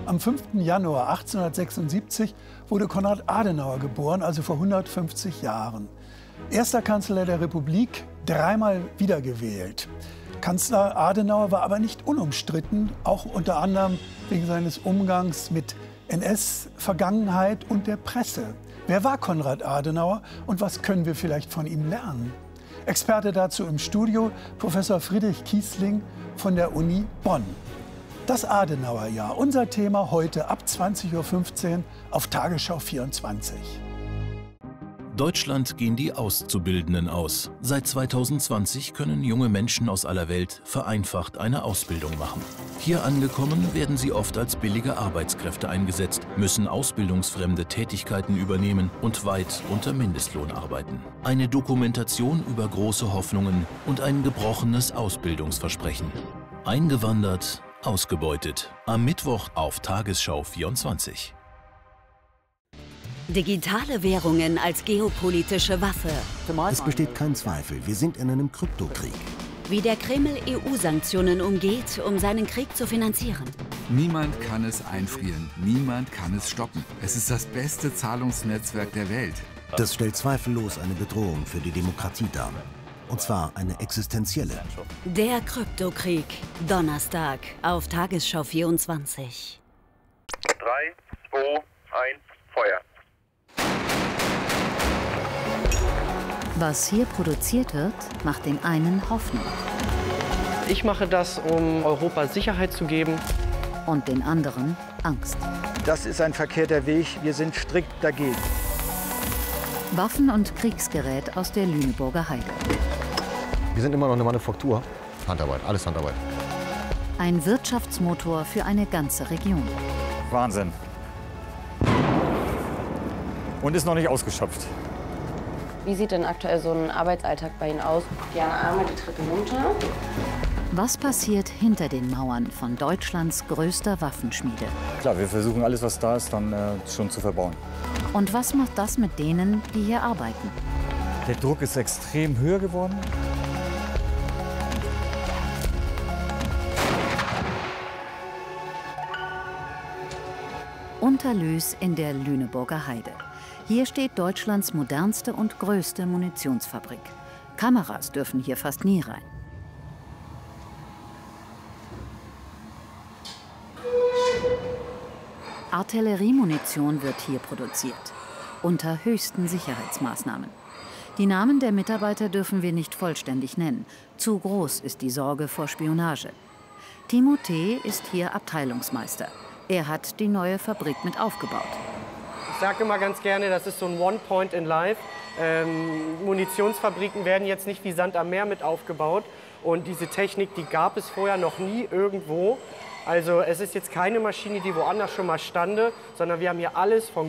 Am 5. Januar 1876 wurde Konrad Adenauer geboren, also vor 150 Jahren. Erster Kanzler der Republik, dreimal wiedergewählt. Kanzler Adenauer war aber nicht unumstritten, auch unter anderem wegen seines Umgangs mit NS-Vergangenheit und der Presse. Wer war Konrad Adenauer und was können wir vielleicht von ihm lernen? Experte dazu im Studio, Professor Friedrich Kiesling von der Uni Bonn. Das Adenauerjahr, unser Thema heute ab 20:15 Uhr auf Tagesschau 24. Deutschland gehen die Auszubildenden aus. Seit 2020 können junge Menschen aus aller Welt vereinfacht eine Ausbildung machen. Hier angekommen werden sie oft als billige Arbeitskräfte eingesetzt, müssen ausbildungsfremde Tätigkeiten übernehmen und weit unter Mindestlohn arbeiten. Eine Dokumentation über große Hoffnungen und ein gebrochenes Ausbildungsversprechen. Eingewandert, ausgebeutet. Am Mittwoch auf Tagesschau 24. Digitale Währungen als geopolitische Waffe. Es besteht kein Zweifel, wir sind in einem Kryptokrieg. Wie der Kreml EU-Sanktionen umgeht, um seinen Krieg zu finanzieren. Niemand kann es einfrieren, niemand kann es stoppen. Es ist das beste Zahlungsnetzwerk der Welt. Das stellt zweifellos eine Bedrohung für die Demokratie dar. Und zwar eine existenzielle. Der Kryptokrieg. Donnerstag auf Tagesschau 24. 3, 2, 1, Feuer. Was hier produziert wird, macht dem einen Hoffnung. Ich mache das, um Europa Sicherheit zu geben. Und den anderen Angst. Das ist ein verkehrter Weg, wir sind strikt dagegen. Waffen und Kriegsgerät aus der Lüneburger Heide. Wir sind immer noch eine Manufaktur. Handarbeit, alles Handarbeit. Ein Wirtschaftsmotor für eine ganze Region. Wahnsinn. Und ist noch nicht ausgeschöpft. Wie sieht denn aktuell so ein Arbeitsalltag bei Ihnen aus? Die Arme, die Treppe runter. Was passiert hinter den Mauern von Deutschlands größter Waffenschmiede? Klar, wir versuchen alles, was da ist, dann schon zu verbauen. Und was macht das mit denen, die hier arbeiten? Der Druck ist extrem höher geworden. Unterlüß in der Lüneburger Heide. Hier steht Deutschlands modernste und größte Munitionsfabrik. Kameras dürfen hier fast nie rein. Artilleriemunition wird hier produziert, unter höchsten Sicherheitsmaßnahmen. Die Namen der Mitarbeiter dürfen wir nicht vollständig nennen. Zu groß ist die Sorge vor Spionage. Timothée ist hier Abteilungsmeister. Er hat die neue Fabrik mit aufgebaut. Ich sage immer ganz gerne, das ist so ein One Point in Life. Munitionsfabriken werden jetzt nicht wie Sand am Meer mit aufgebaut. Und diese Technik, die gab es vorher noch nie irgendwo. Also es ist jetzt keine Maschine, die woanders schon mal stande, sondern wir haben hier alles von